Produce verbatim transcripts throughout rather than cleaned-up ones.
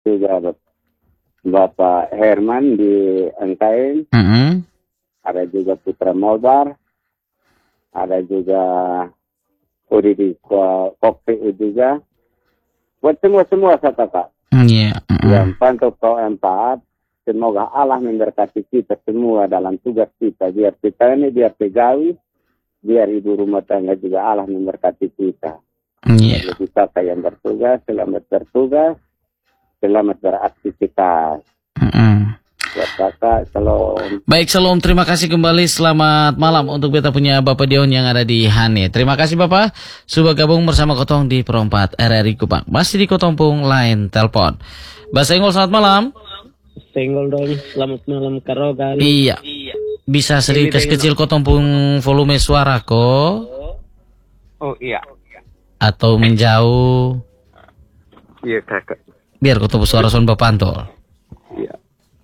juga Bap- Bapak Herman di N K M, Mm-mm. ada juga Putra Mobar, ada juga Udi di Ko- Kokpi juga. Buat semua-semua saya kakak. Iya. Mm-mm. Yang pantau kau empat, semoga Allah memberkati kita semua dalam tugas kita. Biar kita ini biar pegawi, biar ibu rumah tangga juga Allah memberkati kita. Iya. Jadi kita yang bertugas, selamat bertugas, selamat beraktivitas. Mm-mm. Buat kakak, kalau Baik, Shalom. Terima kasih kembali. Selamat malam untuk beta punya Bapak Dion yang ada di Hane. Terima kasih Bapak sudah gabung bersama Kotong di Perempat R R I Kupang. Masih di Kotompung line telepon. Bahasa Inggris, selamat malam. Senggol dong, selamat malam Karogan. Iya. Bisa sedikit kecil Kotompung volume suara ko? Oh iya. Atau menjauh? Iya kakak. Biar Kotompung suara son Bapantol. Iya.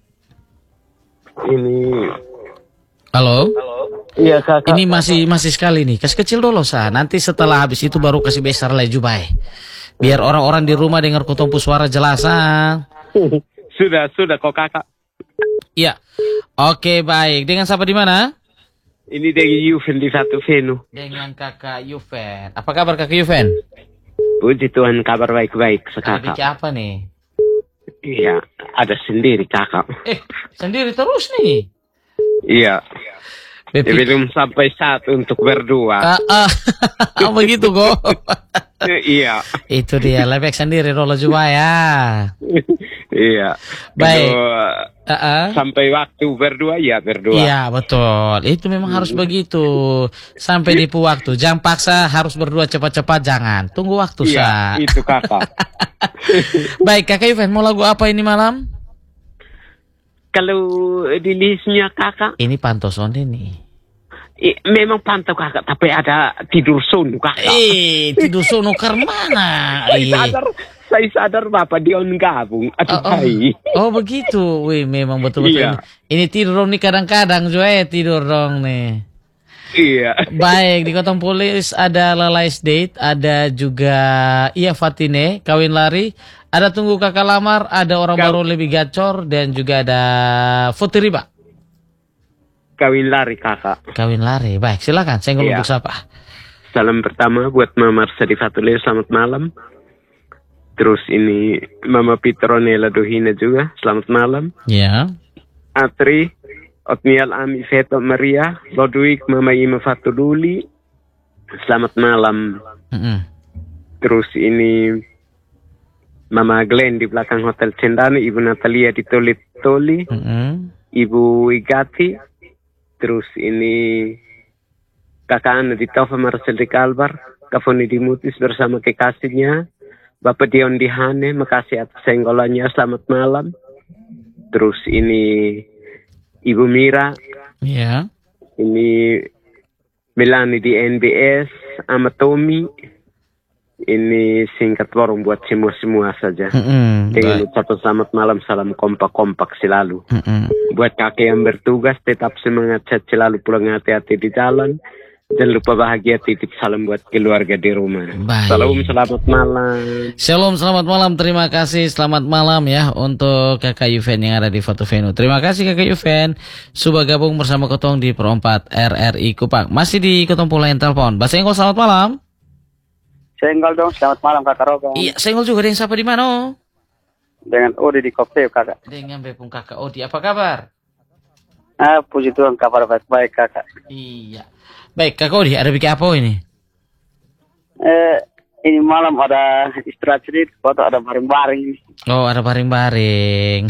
Ini. Halo? Iya kakak. Ini masih masih sekali nih. Kasih kecil dulu sah. Nanti setelah habis itu baru kasih besar lagi bay. Biar orang-orang di rumah dengar Kotompung suara jelas ah. Sudah, sudah kok kakak. Iya. Oke, baik. Dengan siapa di mana? Ini dari Yuven di satu Venu. Dengan kakak Yuven. Apa kabar kakak Yuven? Puji Tuhan, kabar baik-baik Ada sekakak. bikin apa nih? Iya, ada sendiri kakak. Eh, sendiri terus nih. Iya. Ya, Bepi. belum sampai saat untuk berdua. Ah, ah. Ah, begitu kok. Iya. Itu dia, lebek sendiri Rolo juga ya. Iya. Baik. Kalau, Ah, ah. sampai waktu berdua ya berdua. Iya, betul. Itu memang harus begitu. Sampai di waktu. Jangan paksa harus berdua cepat-cepat, jangan. Tunggu waktu, Iya, Sa. itu kakak. Baik, kakak Yuven, mau lagu apa ini malam? Kalau di listnya kakak, Ini Pantoson ini. eh, memang pantau kakak, tapi ada tidur sunu kakak. Eh, tidur sono ke mana? Saya Eh. sadar, saya sadar Bapak Dion gabung. Aduh, Oh, oh. hai. Oh, begitu. Wih, memang betul-betul. Iya. Ini tidur dong nih kadang-kadang, Joe, tidur dong nih. Iya. Baik, di Kotong Polis ada Lalais Date, ada juga Iya Fatine, kawin lari, ada Tunggu Kakak Lamar, ada Orang Kau- Baru Lebih Gacor, dan juga ada Putri Riba. Kawin lari kakak. Kawin lari. Baik, silakan. Senggol Iya. untuk siapa? Salam pertama buat Mama Marsadi Fatule, selamat malam. Terus ini Mama Petronella Dohina juga, selamat malam. Ya. Atri, Otniel Ami Feto Maria, Lodwig Mama Ima Fatululi, selamat malam. Mm-mm. Terus ini Mama Glenn di belakang Hotel Cendana, Ibu Natalia di Tolit Toli, Mm-mm. Ibu Igati, terus ini Kakak Ana di Tova Marcel di Kalbar, Kafoni di Mutis bersama kekasihnya, Bapak Dion di Hane, makasih atas senggolannya, selamat malam. Terus ini Ibu Mira, Ya. ini Melani di N B S, sama Tommy. Ini singkat warung buat semua-semua saja. Mm-mm. Dengan Baik. ucapan selamat malam, salam kompak-kompak selalu. Mm-mm. Buat kakek yang bertugas, tetap semangat sehat selalu, pulang hati-hati di jalan. Jangan lupa bahagia, titip salam buat keluarga di rumah. Baik. Salam, selamat malam. Shalom, selamat malam. Terima kasih. Selamat malam ya untuk kakak Yuven yang ada di Foto Venu. Terima kasih kakak Yuven sudah gabung bersama Kotong di Perempat R R I Kupang. Masih di Kotong Pulayan Telepon. Bahasa Inggris, selamat malam. senggol dong, selamat malam kakak Rogan. Iya, senggol juga dengan siapa di mana? Dengan Udi di Kokpi kakak. Dengan Bepung kakak Odi. Apa kabar? Ah, puji Tuhan kabar baik-baik kakak. Iya. Baik, kakak Odi, ada bikin apa ini? Eh, ini malam ada istirahat sedikit, foto ada bareng-bareng. Oh, ada baring-baring.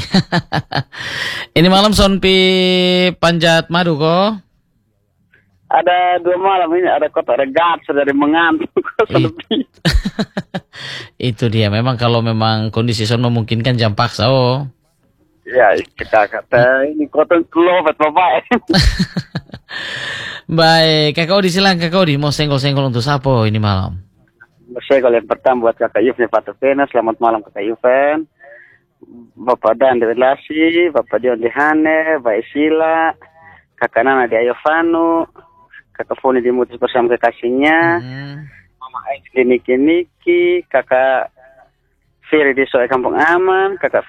Ini malam sonpi panjat madu kok. Ada dua malam ini, ada kota ada gatsu dari mengantuk. It- Itu dia. Memang kalau memang kondisi son memungkinkan jam paksa. Oh. Ya, kita kata ini kota kelobat bapak. Baik, kakak Odi silang kakak Odi mau senggol-senggol untuk siapa ini malam? Senggol yang pertama buat kakak Yuven Fatufena, selamat malam kakak Yuven. Bapak Dan di relasi, Bapak Dion di Hane, Mbak Sila, kakak Nana di Ayovanu, kakak Foni di Mutis bersama kekasihnya, Hmm. Mama Ais di Niki Niki, kakak Firi di Soe Kampung Aman, kakak